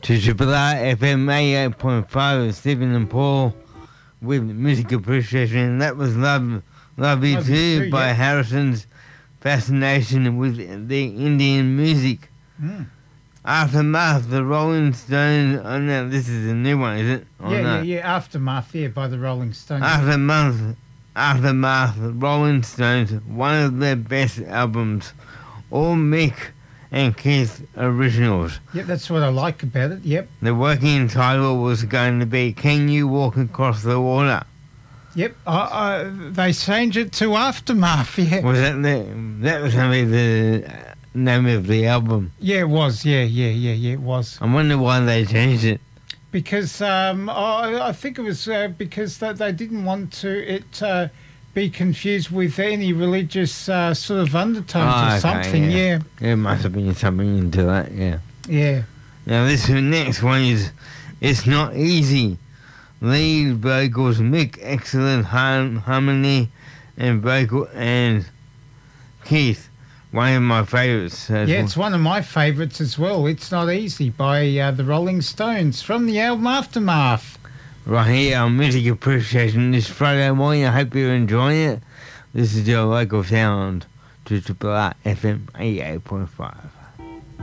to Triple R FM 88.5 with Stephen and Paul with music appreciation. That was Love You Too by Harrison's fascination with the Indian music. Aftermath, the Rolling Stones. Oh no, this is a new one, is it? Aftermath, by the Rolling Stones. Aftermath, the Rolling Stones, one of their best albums. All Mick and Keith originals. Yep, that's what I like about it, yep. The working title was going to be Can You Walk Across the Water? Yep, they changed it to Aftermath, yeah. Was that was going to be the name of the album? Yeah, it was, yeah, it was. I wonder why they changed it. Because I think it was because they didn't want it be confused with any religious sort of undertones or something, yeah. It must have been something into that, yeah. Yeah. Now this next one is It's Not Easy. Lead vocals, Mick, excellent harmony and vocal, and Keith, one of my favourites. It's one of my favourites as well. It's Not Easy by the Rolling Stones from the album Aftermath. Right here on Music Appreciation this Friday morning. I hope you're enjoying it. This is your local sound to Triple R FM 88.5.